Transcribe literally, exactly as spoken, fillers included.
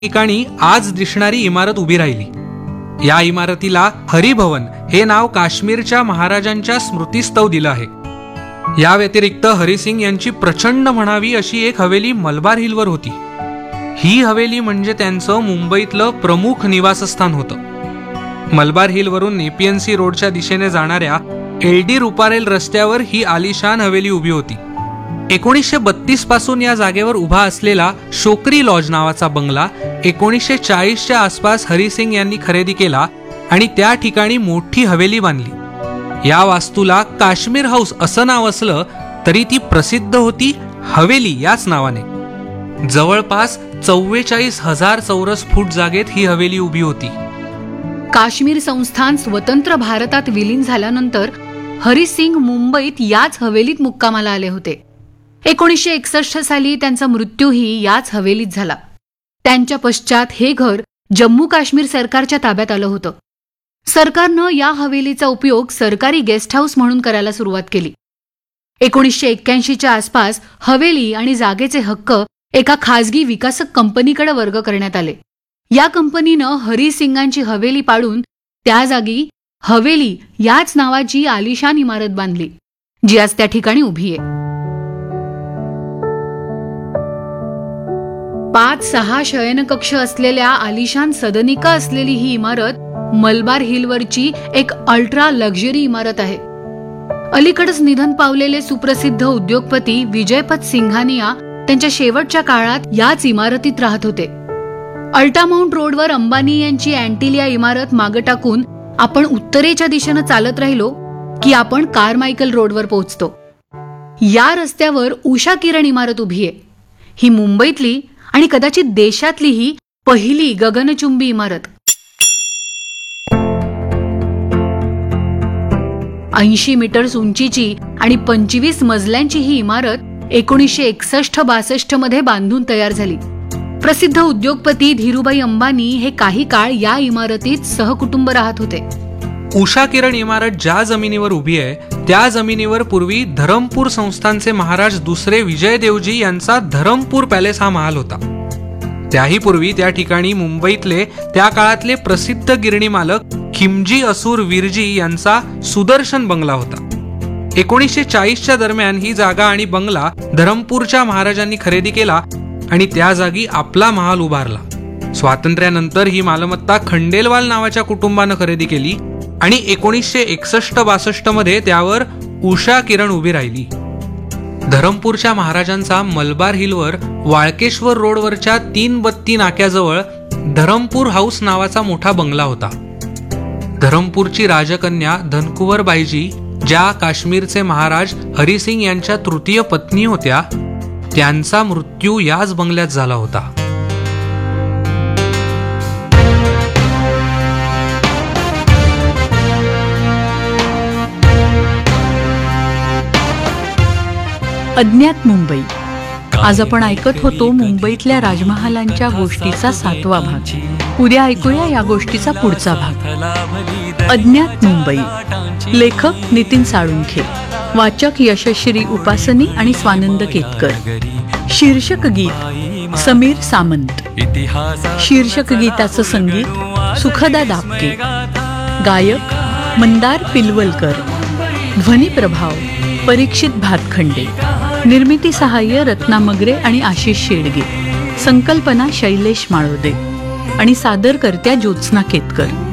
ठिकाणी आज दिसणारी इमारत उभी राहिली। या इमारतीला हरिभवन हे नाव काश्मीरच्या महाराजांच्या स्मृतीस्तव दिलं आहे। या व्यतिरिक्त हरिसिंग यांची प्रचंड म्हणावी अशी एक हवेली मलबार हिलवर होती। ही हवेली म्हणजे त्यांचं मुंबईतलं प्रमुख निवासस्थान होतं। मलबार हिलवरून नेपियन्सी रोडच्या दिशेने जाणाऱ्या एल डी रुपारेल रस्त्यावर ही आलिशान हवेली उभी होती। एकोणीसशे बत्तीस पासून या जागेवर उभा असलेला शोकरी लॉज नावाचा बंगला एकोणीसशे चाळीसच्या आसपास हरिसिंग यांनी खरेदी केला आणि त्या ठिकाणी मोठी हवेली बांधली। या वास्तूला काश्मीर हाऊस असं नाव असलं तरी ती प्रसिद्ध होती हवेली याच नावाने। जवळपास चव्वेचाळीस हजार चौरस फूट जागेत ही हवेली उभी होती। काश्मीर संस्थान स्वतंत्र भारतात विलीन झाल्यानंतर हरिसिंग मुंबईत याच हवेलीत मुक्कामाला आले होते। एकोणीसशे एकसष्ट साली त्यांचा मृत्यूही याच हवेलीत झाला। त्यांच्या पश्चात हे घर जम्मू काश्मीर सरकारच्या ताब्यात आलं होतं। सरकारनं या हवेलीचा उपयोग सरकारी गेस्ट हाऊस म्हणून करायला सुरुवात केली। एकोणीसशे एक्क्याऐंशीच्या आसपास हवेली आणि जागेचे हक्क एका खासगी विकासक कंपनीकडे वर्ग करण्यात आले। या कंपनीनं हरिसिंगांची हवेली पाडून त्या जागी हवेली याच नावाची आलिशान इमारत बांधली, जी आज त्या ठिकाणी उभी आहे। पाच सहा शयनकक्ष असलेल्या आलिशान सदनिका असलेली ही इमारत मलबार हिलवरची एक अल्ट्रा लक्झरी इमारत आहे। अलीकडेच निधन पावलेले सुप्रसिद्ध उद्योगपती विजयपथ सिंघानिया त्यांच्या शेवटच्या काळात याच इमारतीत राहत होते। अल्टामाउंट रोडवर अंबानी यांची अँटिलिया इमारत मागे टाकून आपण उत्तरेच्या दिशेनं चालत राहिलो की आपण कारमायकल रोडवर पोहोचतो। या रस्त्यावर उषा किरण इमारत उभी आहे। ही मुंबईतली आणि कदाचित देशातली ही पहिली गगनचुंबी इमारत। ऐंशी मीटर्स उंचीची आणि पंचवीस मजल्यांची ही इमारत एकोणीसशे एकसष्ट बासष्ट मध्ये बांधून तयार झाली। प्रसिद्ध उद्योगपती धीरूभाई अंबानी हे काही काळ या इमारतीत सहकुटुंब राहत होते। उषा किरण इमारत ज्या जमिनीवर उभी आहे त्या जमिनीवर पूर्वी धरमपूर संस्थानचे महाराज दुसरे विजयदेवजी यांचा धरमपूर पॅलेस हा महाल होता। त्याही पूर्वी त्या ठिकाणी मुंबईतले त्या काळातले प्रसिद्ध गिरणी मालक खिमजी असूर विरजी यांचा सुदर्शन बंगला होता। एकोणीसशे चाळीसच्या दरम्यान ही जागा आणि बंगला धरमपूरच्या महाराजांनी खरेदी केला आणि त्या जागी आपला महाल उभारला। स्वातंत्र्यानंतर ही मालमत्ता खंडेलवाल नावाच्या कुटुंबानं खरेदी केली आणि एकोणीसशे एकसष्ट बासष्ट मध्ये त्यावर उषा किरण उभी राहिली। धरमपूरच्या महाराजांचा मलबार हिलवर वाळकेश्वर रोडवरच्या तीन बत्ती नाक्याजवळ धरमपूर हाऊस नावाचा मोठा बंगला होता। धरमपूरची राजकन्या धनकुवर बाईजी ज्या काश्मीरचे महाराज हरिसिंग यांच्या तृतीय पत्नी होत्या, त्यांचा मृत्यू याच बंगल्यात झाला होता। अज्ञात मुंबई। आज आपण ऐकत होतो मुंबईतल्या राजमहालांच्या गोष्टीचा सातवा भाग। उद्या ऐकूया या गोष्टीचा पुढचा भाग। अज्ञात मुंबई, लेखक नितीन साळुंखे, वाचक यशश्री उपासनी आणि स्वानंद केतकर। शीर्षक गीत समीर सामंत। शीर्षक गीताचं संगीत सुखदा दापके। गायक मंदार पिलवलकर। ध्वनी प्रभाव परीक्षित भातखंडे। निर्मिती सहाय्य रत्ना मगरे आणि आशिष शेडगे। संकल्पना शैलेश माळोदे आणि सादरकर्त्या ज्योत्स्ना केतकर।